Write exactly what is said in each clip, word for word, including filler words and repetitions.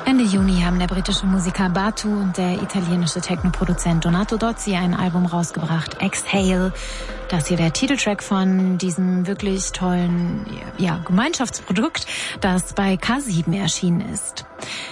Ende Juni haben der britische Musiker Batu und der italienische Techno-Produzent Donato Dozzi ein Album rausgebracht, Exhale. Das hier der Titeltrack von diesem wirklich tollen ja, Gemeinschaftsprodukt, das bei K sieben erschienen ist.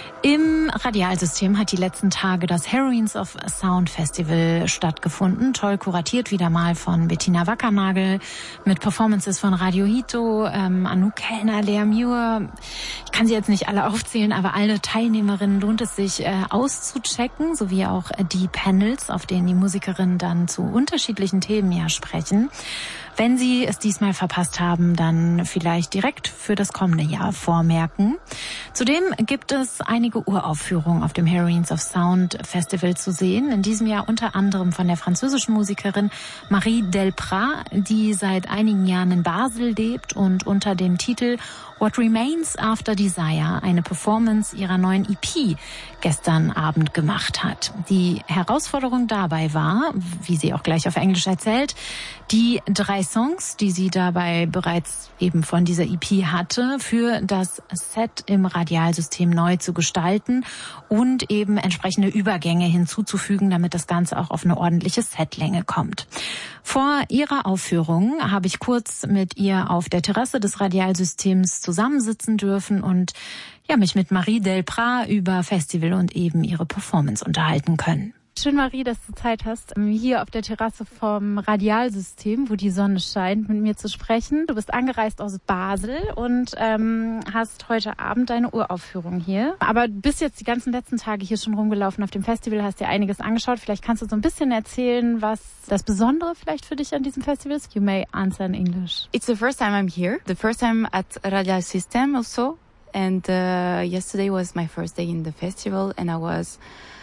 Im Radialsystem hat die letzten Tage das Heroines of Sound Festival stattgefunden. Toll kuratiert wieder mal von Bettina Wackernagel mit Performances von Radio Hito, ähm, Anouk Kellner, Lea Muir. Ich kann sie jetzt nicht alle aufzählen, aber alle Teilnehmerinnen lohnt es sich äh, auszuchecken, sowie auch äh, die Panels, auf denen die Musikerinnen dann zu unterschiedlichen Themen ja sprechen. Wenn Sie es diesmal verpasst haben, dann vielleicht direkt für das kommende Jahr vormerken. Zudem gibt es einige Uraufführungen auf dem Heroines of Sound Festival zu sehen. In diesem Jahr unter anderem von der französischen Musikerin Marie Delprat, die seit einigen Jahren in Basel lebt und unter dem Titel What Remains After Desire eine Performance ihrer neuen E P gestern Abend gemacht hat. Die Herausforderung dabei war, wie sie auch gleich auf Englisch erzählt, die drei Songs, die sie dabei bereits eben von dieser E P hatte, für das Set im Radialsystem neu zu gestalten und eben entsprechende Übergänge hinzuzufügen, damit das Ganze auch auf eine ordentliche Setlänge kommt. Vor ihrer Aufführung habe ich kurz mit ihr auf der Terrasse des Radialsystems zusammensitzen dürfen und ja, mich mit Marie Delprat über Festival und eben ihre Performance unterhalten können. Schön, Marie, dass du Zeit hast, hier auf der Terrasse vom Radialsystem, wo die Sonne scheint, mit mir zu sprechen. Du bist angereist aus Basel und ähm, hast heute Abend deine Uraufführung hier. Aber du bist jetzt die ganzen letzten Tage hier schon rumgelaufen auf dem Festival, hast dir einiges angeschaut. Vielleicht kannst du so ein bisschen erzählen, was das Besondere vielleicht für dich an diesem Festival ist. You may answer in English. It's the first time I'm here. The first time at Radial System also. And uh, yesterday was my first day in the festival and I was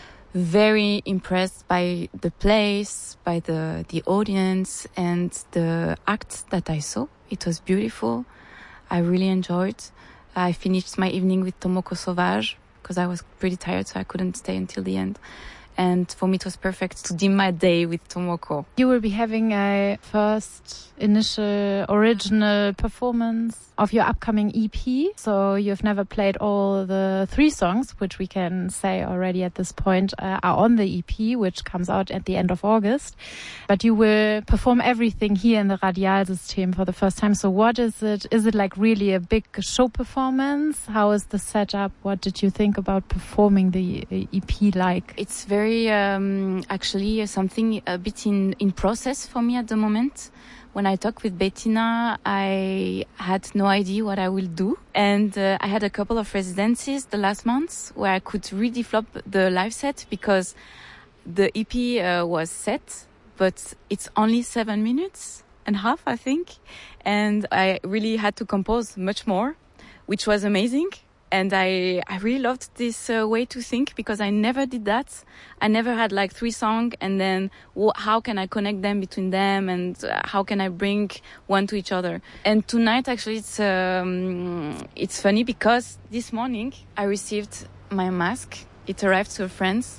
very impressed by the place, by the, the audience and the acts that I saw. It was beautiful. I really enjoyed. I finished my evening with Tomoko Sauvage because I was pretty tired, so I couldn't stay until the end. And for me, it was perfect to dim my day with Tomoko. You will be having a first initial original performance of your upcoming E P. So you've never played all the three songs, which we can say already at this point uh, are on the E P, which comes out at the end of August. But you will perform everything here in the Radialsystem for the first time. So what is it? Is it like really a big show performance? How is the setup? What did you think about performing the E P like? It's very um, actually something a bit in, in process for me at the moment. When I talked with Bettina, I had no idea what I will do. And uh, I had a couple of residencies the last months where I could redevelop the live set because the E P uh, was set, but it's only seven minutes and a half, I think. And I really had to compose much more, which was amazing. And I, I really loved this uh, way to think because I never did that. I never had like three songs and then wh- how can I connect them between them and uh, how can I bring one to each other. And tonight actually it's um, it's funny because this morning I received my mask. It arrived to a friend's.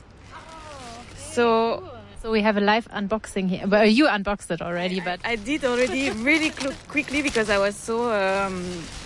So So we have a live unboxing here. But you unboxed it already, but I, I did already really cl- quickly because I was so um,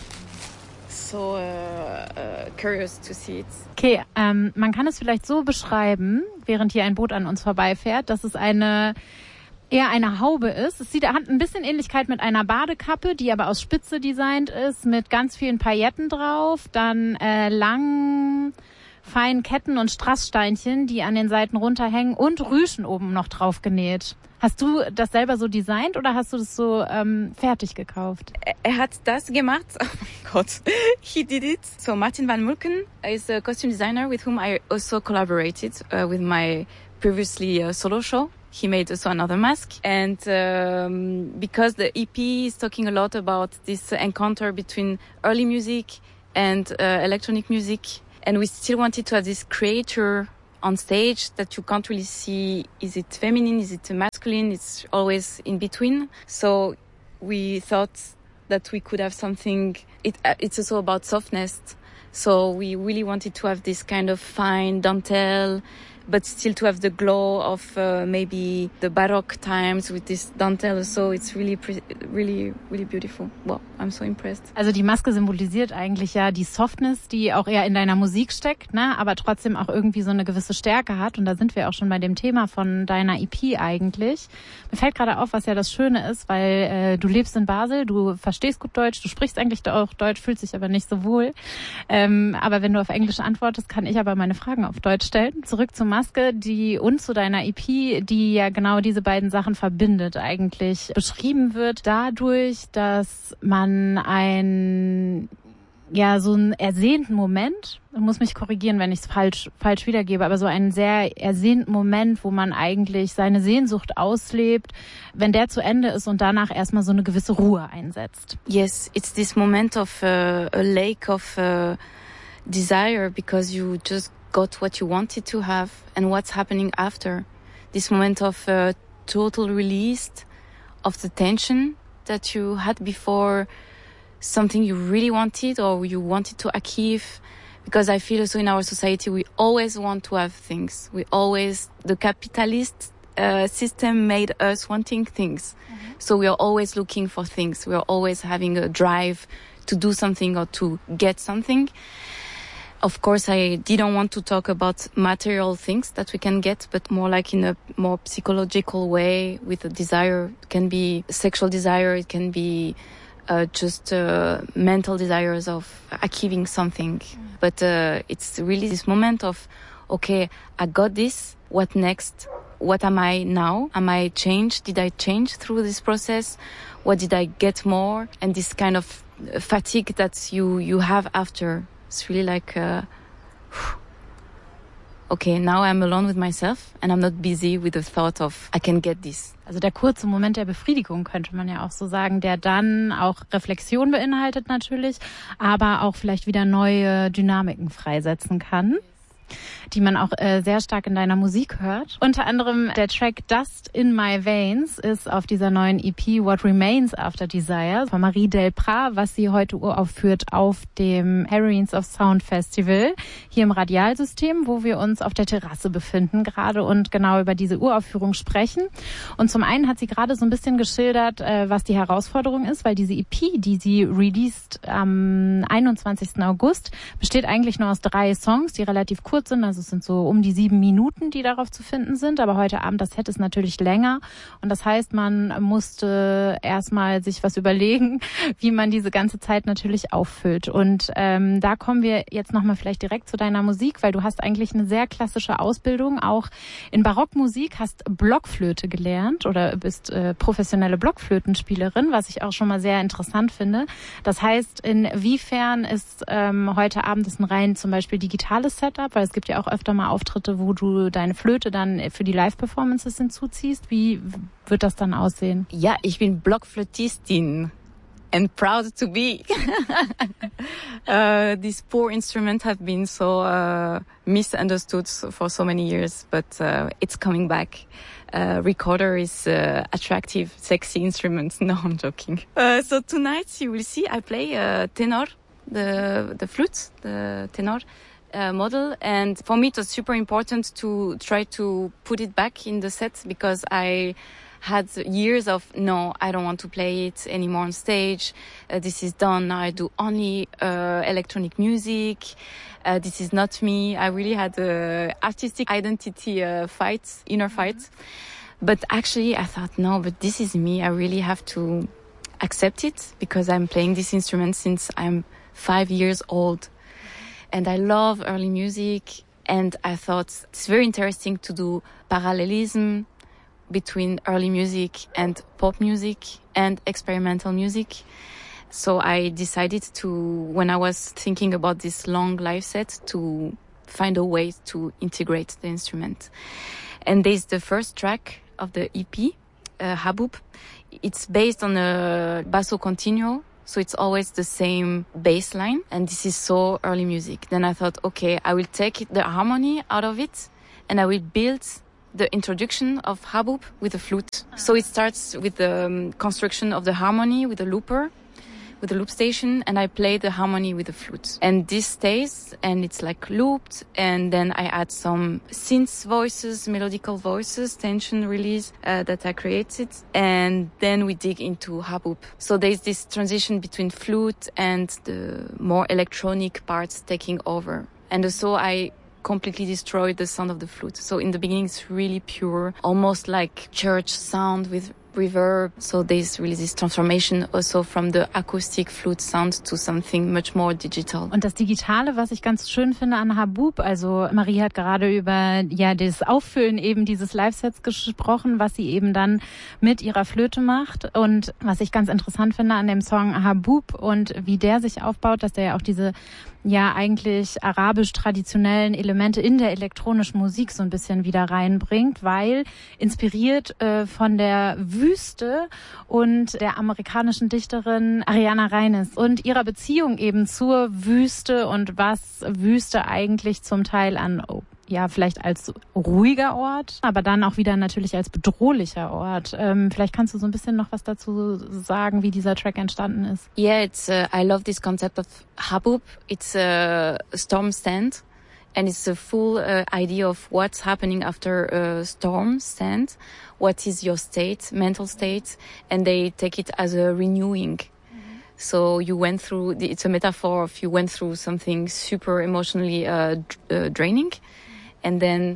so uh, uh, curious to see it. Okay, ähm, man kann es vielleicht so beschreiben, während hier ein Boot an uns vorbeifährt, dass es eine eher eine Haube ist. Es sieht, hat ein bisschen Ähnlichkeit mit einer Badekappe, die aber aus Spitze designt ist, mit ganz vielen Pailletten drauf, dann äh, langen, feinen Ketten und Strasssteinchen, die an den Seiten runterhängen und Rüschen oben noch drauf genäht. Hast du das selber so designt oder hast du das so ähm, fertig gekauft? Er hat das gemacht. Oh mein Gott. He did it. So Martin van Mulken is a costume designer with whom I also collaborated uh, with my previously uh, solo show. He made also another mask. And um, because the E P is talking a lot about this encounter between early music and uh, electronic music, and we still wanted to have this creator on stage that you can't really see, is it feminine, is it masculine, it's always in between. So we thought that we could have something, it, uh, it's also about softness. So we really wanted to have this kind of fine dentelle, but still to have the glow of uh, maybe the Baroque times with this dentelle. So it's really, really, really beautiful. Wow, I'm so impressed. Also die Maske symbolisiert eigentlich ja die Softness, die auch eher in deiner Musik steckt, ne? Aber trotzdem auch irgendwie so eine gewisse Stärke hat. Und da sind wir auch schon bei dem Thema von deiner E P eigentlich. Mir fällt gerade auf, was ja das Schöne ist, weil äh, du lebst in Basel, du verstehst gut Deutsch, du sprichst eigentlich auch Deutsch, fühlst dich aber nicht so wohl. Ähm, aber wenn du auf Englisch antwortest, kann ich aber meine Fragen auf Deutsch stellen. Zurück zur Maske, die und zu deiner E P, die ja genau diese beiden Sachen verbindet eigentlich. Beschrieben wird dadurch, dass man ein ja, so einen ersehnten Moment, ich muss mich korrigieren, wenn ich es falsch, falsch wiedergebe, aber so einen sehr ersehnten Moment, wo man eigentlich seine Sehnsucht auslebt, wenn der zu Ende ist und danach erstmal so eine gewisse Ruhe einsetzt. Yes, it's this moment of uh, a lake of uh, desire because you just got what you wanted to have and what's happening after. This moment of uh, total release of the tension that you had before something you really wanted or you wanted to achieve. Because I feel also in our society we always want to have things. We always, the capitalist uh, system made us wanting things. Mm-hmm. So we are always looking for things. We are always having a drive to do something or to get something. Of course, I didn't want to talk about material things that we can get, but more like in a more psychological way with a desire. It can be sexual desire, it can be Uh, just uh, mental desires of achieving something. Mm. But uh, it's really this moment of, okay, I got this, what next? What am I now? Am I changed? Did I change through this process? What did I get more? And this kind of fatigue that you, you have after. It's really like, uh, okay, now I'm alone with myself and I'm not busy with the thought of, I can get this. Also der kurze Moment der Befriedigung könnte man ja auch so sagen, der dann auch Reflexion beinhaltet natürlich, aber auch vielleicht wieder neue Dynamiken freisetzen kann, die man auch äh, sehr stark in deiner Musik hört. Unter anderem der Track Dust in My Veins ist auf dieser neuen E P What Remains After Desire von Marie Delprat, was sie heute uraufführt auf dem Heroines of Sound Festival hier im Radialsystem, wo wir uns auf der Terrasse befinden gerade und genau über diese Uraufführung sprechen. Und zum einen hat sie gerade so ein bisschen geschildert, äh, was die Herausforderung ist, weil diese E P, die sie released am einundzwanzigsten August, besteht eigentlich nur aus drei Songs, die relativ kurz sind, also es sind so um die sieben Minuten, die darauf zu finden sind, aber heute Abend, das Set ist natürlich länger und das heißt, man musste erstmal sich was überlegen, wie man diese ganze Zeit natürlich auffüllt und ähm, da kommen wir jetzt nochmal vielleicht direkt zu deiner Musik, weil du hast eigentlich eine sehr klassische Ausbildung, auch in Barockmusik, hast Blockflöte gelernt oder bist äh, professionelle Blockflötenspielerin, was ich auch schon mal sehr interessant finde. Das heißt, inwiefern ist ähm, heute Abend ist ein rein zum Beispiel digitales Setup, weil es gibt ja auch öfter mal Auftritte, wo du deine Flöte dann für die Live-Performances hinzuziehst. Wie wird das dann aussehen? Ja, ich bin Blockflötistin and proud to be. uh, this poor instrument have been so uh, misunderstood for so many years, but uh, it's coming back. Uh, recorder is uh, attractive, sexy instrument. No, I'm joking. Uh, so tonight you will see I play uh, tenor, the the flute, the tenor. Uh, model, and for me it was super important to try to put it back in the set because I had years of no, I don't want to play it anymore on stage. Uh, this is done. Now I do only uh, electronic music. Uh, this is not me. I really had a artistic identity uh, fight, inner fight. Mm-hmm. But actually I thought, no, but this is me. I really have to accept it because I'm playing this instrument since I'm five years old. And I love early music, and I thought it's very interesting to do parallelism between early music and pop music and experimental music. So I decided to, when I was thinking about this long live set, to find a way to integrate the instrument. And there's the first track of the E P, uh, Habub. It's based on a basso continuo. So it's always the same bass line, and this is so early music. Then I thought, okay, I will take the harmony out of it, and I will build the introduction of Habub with the flute. So it starts with the um, construction of the harmony with the looper, with the loop station, and I play the harmony with the flute. And this stays, and it's like looped, and then I add some synth voices, melodical voices, tension release uh, that I created, and then we dig into haboob. So there's this transition between flute and the more electronic parts taking over. And also I completely destroyed the sound of the flute. So in the beginning it's really pure, almost like church sound with reverb. So there's really this transformation also from the acoustic flute sound to something much more digital. Und das Digitale, was ich ganz schön finde an Haboob, also Marie hat gerade über ja das Auffüllen eben dieses Live-Sets gesprochen, was sie eben dann mit ihrer Flöte macht. Und was ich ganz interessant finde an dem Song Haboob und wie der sich aufbaut, dass der ja auch diese ja eigentlich arabisch-traditionellen Elemente in der elektronischen Musik so ein bisschen wieder reinbringt, weil inspiriert äh, von der Wüste und der amerikanischen Dichterin Ariana Reines und ihrer Beziehung eben zur Wüste und was Wüste eigentlich zum Teil an, oh, ja, vielleicht als ruhiger Ort, aber dann auch wieder natürlich als bedrohlicher Ort. Ähm, vielleicht kannst du so ein bisschen noch was dazu sagen, wie dieser Track entstanden ist. Yeah, it's uh, I love this concept of haboob. It's a storm stand. And it's a full uh, idea of what's happening after a storm stand. What is your state, mental state? And they take it as a renewing. Mm-hmm. So you went through, the, it's a metaphor of you went through something super emotionally uh, uh, draining. And then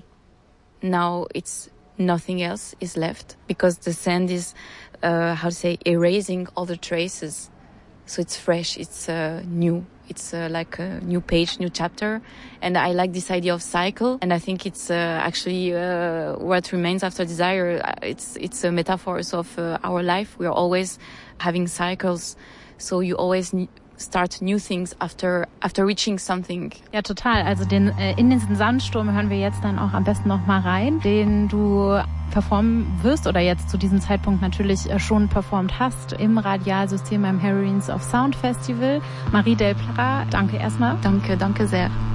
now it's nothing else is left because the sand is, uh, how to say, erasing all the traces. So it's fresh, it's uh, new. It's uh, like a new page, new chapter. And I like this idea of cycle. And I think it's uh, actually uh, what remains after desire. It's it's a metaphor of uh, our life. We are always having cycles. So you always need start new things after after reaching something. Ja, total. Also den äh, in diesen Sandsturm hören wir jetzt dann auch am besten noch mal rein, den du performen wirst oder jetzt zu diesem Zeitpunkt natürlich äh, schon performt hast im Radialsystem beim Heroines of Sound Festival. Marie Delprat, danke erstmal. Danke, danke sehr.